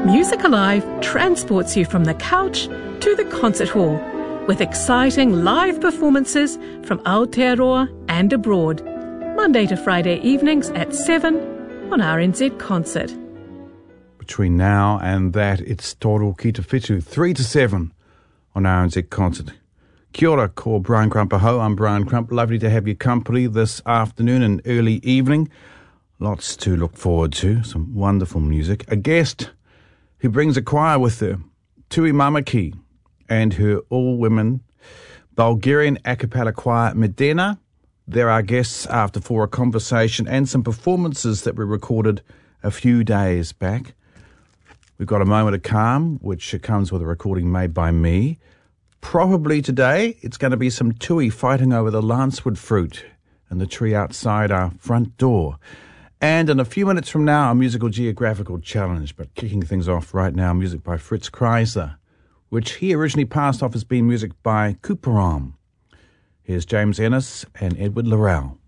Music Alive transports you from the couch to the concert hall with exciting live performances from Aotearoa and abroad. Monday to Friday evenings at 7 on RNZ Concert. Between now and that, it's Toro Ki Te Whitu, 3 to 7 on RNZ Concert. Kia ora, ko Brian Crump aho. I'm Brian Crump. Lovely to have your company this afternoon and early evening. Lots to look forward to, some wonderful music. A guest who brings a choir with her, Tui Mamaki, and her all-women Bulgarian a cappella choir, Medena. They're our guests after for a conversation and some performances that were recorded a few days back. We've got a moment of calm, which comes with a recording made by me. Probably today, it's going to be some tui fighting over the lancewood fruit and the tree outside our front door. And in a few minutes from now, a musical geographical challenge. But kicking things off right now, music by Fritz Kreisler, which he originally passed off as being music by Cooperam. Here's James Ennis and Edward Laurel.